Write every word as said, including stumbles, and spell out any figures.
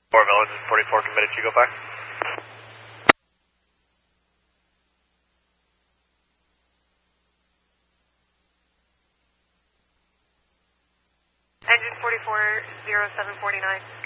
four Engine forty-four committed to go back. Engine forty-four, zero seven forty-nine.